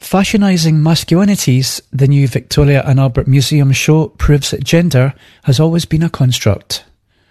Fashionising Masculinities, the new Victoria and Albert Museum show proves that gender has always been a construct.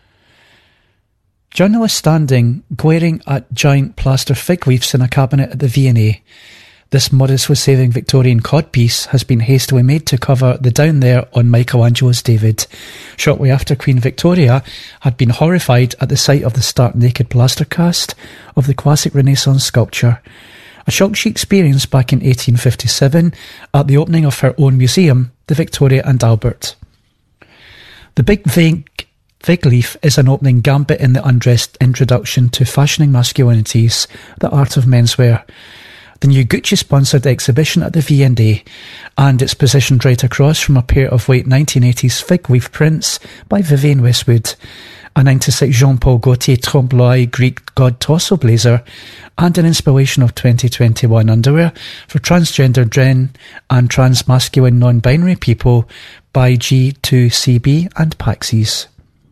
Journalists standing, glaring at giant plaster fig leaves in a cabinet at the V&A. This modest-was-saving Victorian codpiece has been hastily made to cover the down there on Michelangelo's David, shortly after Queen Victoria had been horrified at the sight of the stark-naked plaster cast of the classic Renaissance sculpture. A shock she experienced back in 1857 at the opening of her own museum, the Victoria and Albert. The big fig leaf is an opening gambit in the undressed introduction to Fashioning Masculinities, the Art of Menswear, the new Gucci-sponsored exhibition at the V&A, and it's positioned right across from a pair of late 1980s fig leaf prints by Vivienne Westwood, a 96 Jean-Paul Gaultier Trompe-l'oeil Greek god torso blazer, and an inspiration of 2021 underwear for transgender Dren and trans-masculine non-binary people by G2CB and Paxis.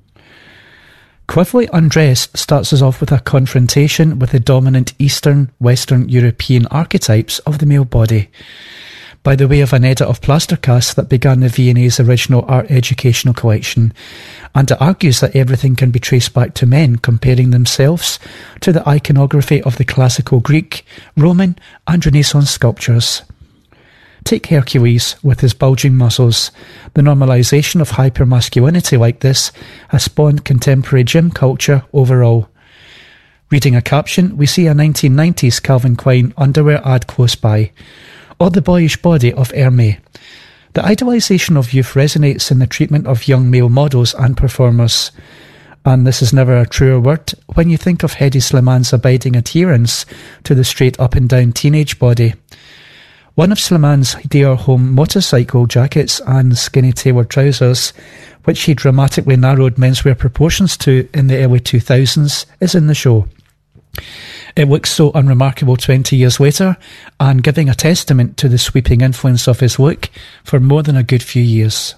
Cleverly Undressed starts us off with a confrontation with the dominant Eastern, Western European archetypes of the male body, by the way of an edit of plaster casts that began the V&A's original art educational collection, and it argues that everything can be traced back to men comparing themselves to the iconography of the classical Greek, Roman and Renaissance sculptures. Take Hercules with his bulging muscles. The normalisation of hypermasculinity like this has spawned contemporary gym culture overall. Reading a caption, we see a 1990s Calvin Klein underwear ad close by, or the boyish body of Hermé. The idealisation of youth resonates in the treatment of young male models and performers. And this is never a truer word when you think of Hedi Slimani's abiding adherence to the straight up and down teenage body. One of Slimani's Dior Home motorcycle jackets and skinny tailored trousers, which he dramatically narrowed menswear proportions to in the early 2000s, is in the show. It looks so unremarkable 20 years later, and giving a testament to the sweeping influence of his look for more than a good few years.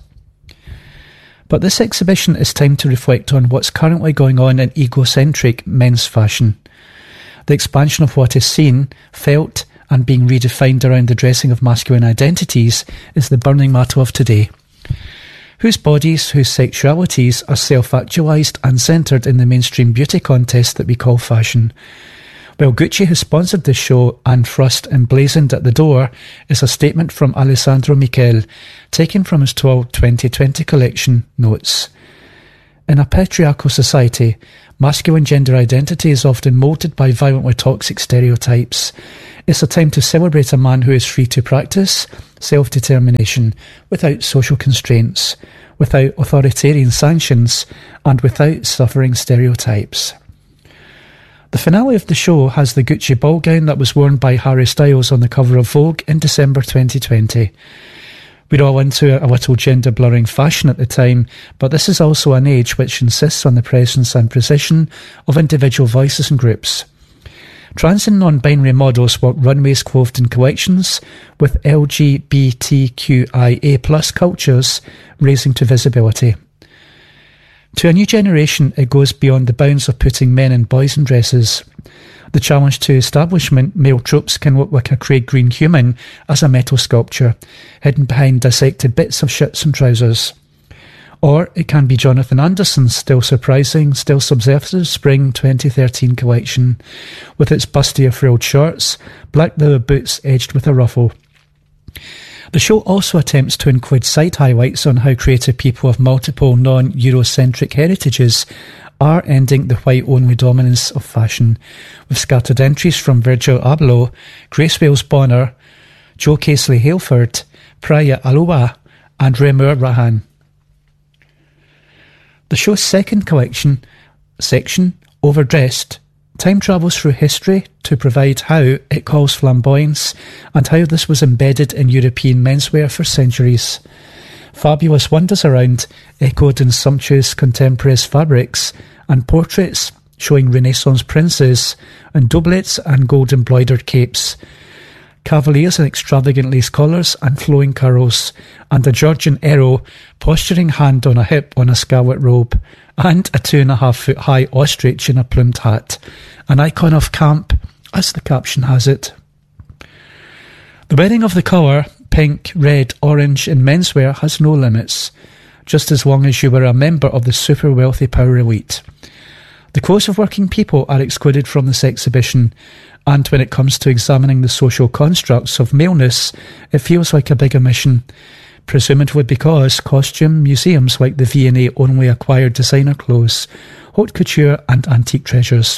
But this exhibition is time to reflect on what's currently going on in egocentric men's fashion. The expansion of what is seen, felt, and being redefined around the dressing of masculine identities is the burning matter of today. Whose bodies, whose sexualities are self-actualised and centred in the mainstream beauty contest that we call fashion? Well, Gucci, who sponsored this show and thrust emblazoned at the door, is a statement from Alessandro Michel, taken from his 2020 collection, Notes. In a patriarchal society, masculine gender identity is often moulded by violently toxic stereotypes. It's a time to celebrate a man who is free to practice self-determination without social constraints, without authoritarian sanctions, and without suffering stereotypes. The finale of the show has the Gucci ball gown that was worn by Harry Styles on the cover of Vogue in December 2020. We're all into a little gender-blurring fashion at the time, but this is also an age which insists on the presence and precision of individual voices and groups. Trans and non-binary models walk runways clothed in collections, with LGBTQIA+ cultures raising to visibility. To a new generation, it goes beyond the bounds of putting men and boys in dresses. The challenge to establishment, male tropes can look like a Craig Green human as a metal sculpture, hidden behind dissected bits of shirts and trousers. Or it can be Jonathan Anderson's still surprising, still subversive Spring 2013 collection, with its bustier frilled shorts, black leather boots edged with a ruffle. The show also attempts to include side highlights on how creative people of multiple non-Eurocentric heritages are ending the white-only dominance of fashion, with scattered entries from Virgil Abloh, Grace Wales Bonner, Joe Casely Haleford, Priya Aloha, and Remur Rahan. The show's second section, Overdressed, time travels through history to provide how it calls flamboyance and how this was embedded in European menswear for centuries. Fabulous wonders around, echoed in sumptuous contemporary fabrics, and portraits showing Renaissance princes and doublets and gold-embroidered capes. Cavaliers in extravagant lace collars and flowing curls, and a Georgian arrow posturing hand on a hip on a scarlet robe, and a 2.5-foot high ostrich in a plumed hat, an icon of camp, as the caption has it. The wearing of the colour pink, red, orange in menswear has no limits, just as long as you were a member of the super wealthy power elite. The clothes of working people are excluded from this exhibition, and when it comes to examining the social constructs of maleness, it feels like a big omission, presumably because costume museums like the V&A only acquire designer clothes, haute couture and antique treasures.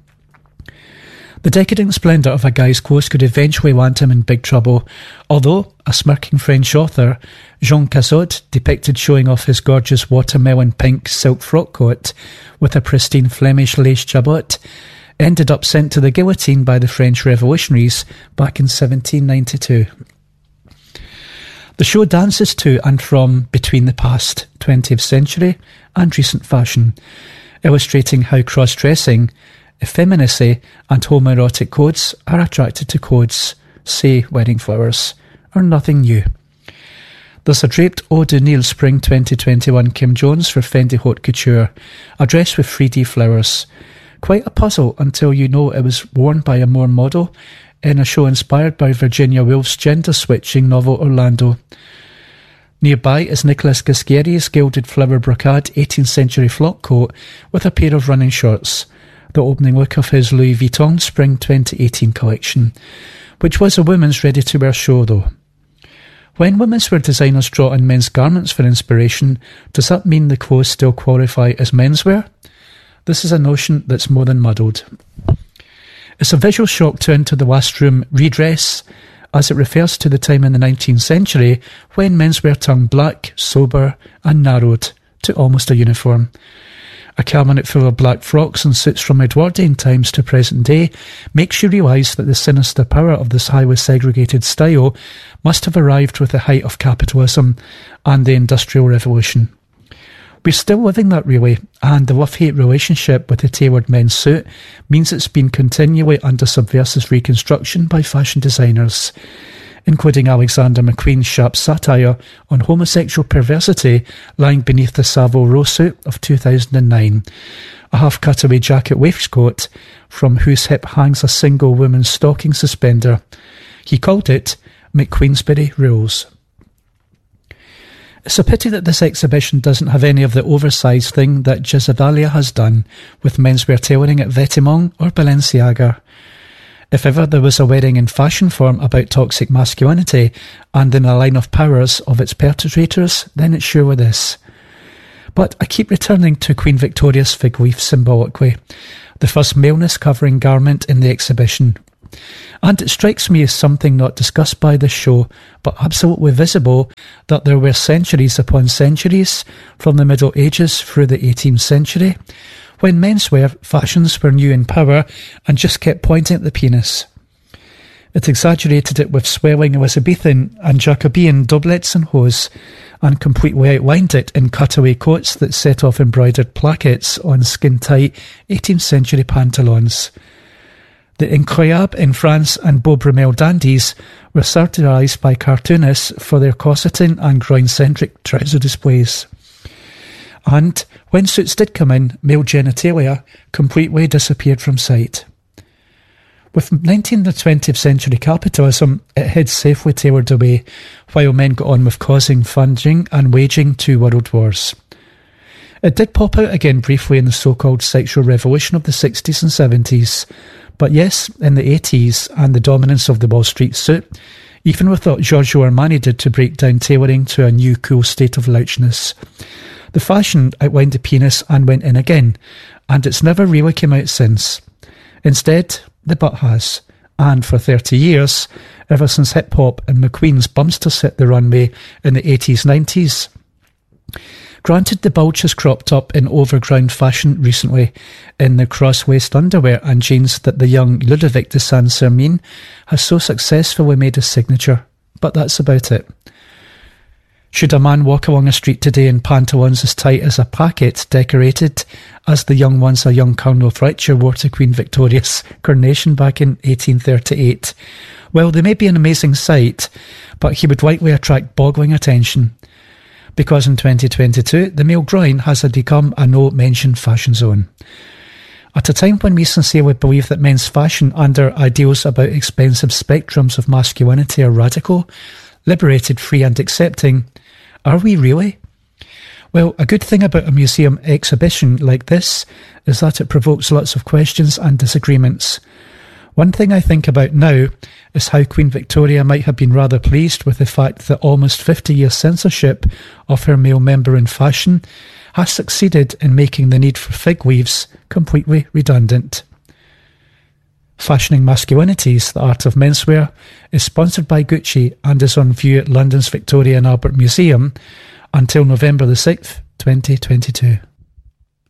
The decadent splendour of a guy's clothes could eventually land him in big trouble, although a smirking French author, Jean Cazotte, depicted showing off his gorgeous watermelon pink silk frock coat with a pristine Flemish lace jabot, ended up sent to the guillotine by the French revolutionaries back in 1792. The show dances to and from between the past, 20th century and recent fashion, illustrating how cross-dressing, effeminacy and homoerotic codes are attracted to codes, say wedding flowers, are nothing new. There's a draped Eau de Nil Spring 2021 Kim Jones for Fendi Haute Couture, a dress with 3D flowers. Quite a puzzle until you know it was worn by a more model in a show inspired by Virginia Woolf's gender-switching novel Orlando. Nearby is Nicholas Gasqueri's gilded flower brocade 18th century frock coat with a pair of running shorts, the opening look of his Louis Vuitton Spring 2018 collection, which was a women's ready-to-wear show though. When womenswear designers draw on men's garments for inspiration, does that mean the clothes still qualify as menswear? This is a notion that's more than muddled. It's a visual shock to enter the washroom redress, as it refers to the time in the 19th century when menswear turned black, sober and narrowed to almost a uniform. A cabinet full of black frocks and suits from Edwardian times to present day makes you realise that the sinister power of this highly segregated style must have arrived with the height of capitalism and the Industrial Revolution. We're still living that really, and the love-hate relationship with the tailored men's suit means it's been continually under subversive reconstruction by fashion designers, including Alexander McQueen's sharp satire on homosexual perversity lying beneath the Savile Row suit of 2009, a half-cutaway jacket waistcoat from whose hip hangs a single woman's stocking suspender. He called it McQueensberry Rules. It's a pity that this exhibition doesn't have any of the oversized thing that Jazavalia has done with menswear tailoring at Vetements or Balenciaga. If ever there was a wedding in fashion form about toxic masculinity and in a line of powers of its perpetrators, then it's surely this. But I keep returning to Queen Victoria's fig leaf symbolically, the first maleness covering garment in the exhibition. And it strikes me as something not discussed by this show, but absolutely visible, that there were centuries upon centuries, from the Middle Ages through the 18th century, when menswear fashions were new in power and just kept pointing at the penis. It exaggerated it with swelling Elizabethan and Jacobean doublets and hose, and completely outlined it in cutaway coats that set off embroidered plaquettes on skin-tight 18th century pantaloons. The Incroyable in France and Beau Brummel dandies were satirised by cartoonists for their corseting and groin-centric trouser displays. And when suits did come in, male genitalia completely disappeared from sight. With 19th and 20th century capitalism, it had safely tailored away, while men got on with causing, funding and waging 2 world wars. It did pop out again briefly in the so-called sexual revolution of the 60s and 70s, but yes, in the 80s and the dominance of the Wall Street suit, even with what Giorgio Armani did to break down tailoring to a new cool state of louchness. The fashion outlined the penis and went in again, and it's never really come out since. Instead, the butt has, and for 30 years, ever since hip-hop and McQueen's bumsters hit the runway in the 80s, 90s. Granted, the bulge has cropped up in overground fashion recently, in the cross-waist underwear and jeans that the young Ludovic de Saint-Sermin has so successfully made his signature, but that's about it. Should a man walk along a street today in pantaloons as tight as a packet, decorated as the young ones a young Colonel Fletcher wore to Queen Victoria's coronation back in 1838, well, they may be an amazing sight, but he would likely attract boggling attention. Because in 2022, the male groin has become a no-mention fashion zone. At a time when we sincerely believe that men's fashion under ideals about expensive spectrums of masculinity are radical, liberated, free and accepting, are we really? Well, a good thing about a museum exhibition like this is that it provokes lots of questions and disagreements. One thing I think about now is how Queen Victoria might have been rather pleased with the fact that almost 50 years censorship of her male member in fashion has succeeded in making the need for fig leaves completely redundant. Fashioning Masculinities, the Art of Menswear, is sponsored by Gucci and is on view at London's Victoria and Albert Museum until November the 6th, 2022.